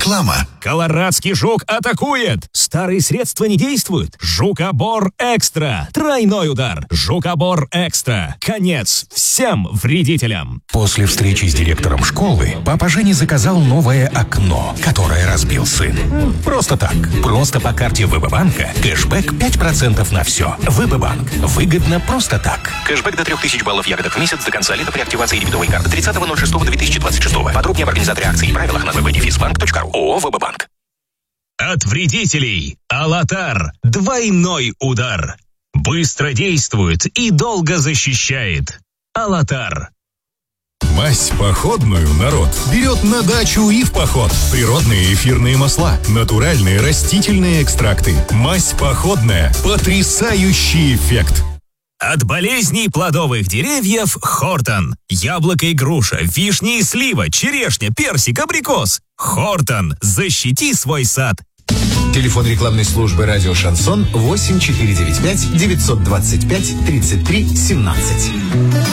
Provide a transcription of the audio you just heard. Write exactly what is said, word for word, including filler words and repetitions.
Реклама. Колорадский жук атакует. Старые средства не действуют. Жукобор Экстра. Тройной удар. Жукобор Экстра. Конец всем вредителям. После встречи с директором школы папа Женя заказал новое окно, которое разбил сын. Просто так. Просто по карте ВБ-банка. Кэшбэк пять процентов на все. ВБ-банк. Выгодно просто так. Кэшбэк до трех тысяч баллов ягодок в месяц до конца лета при активации дебетовой карты тридцатого ноль шестого две тысячи двадцать шестого. Подробнее об организаторе акций и правилах на вэ бэ дефис банк точка ру. ООО ВБ-банк. От вредителей. Алатар. Двойной удар. Быстро действует и долго защищает. Алатар. Мазь походную народ берет на дачу и в поход. Природные эфирные масла, натуральные растительные экстракты. Мазь походная. Потрясающий эффект. От болезней плодовых деревьев Хортон. Яблоко и груша, вишня и слива, черешня, персик, абрикос. Хортон. Защити свой сад. Телефон рекламной службы «Радио Шансон» восемь четыре девять пять девятьсот двадцать пять тридцать три семнадцать.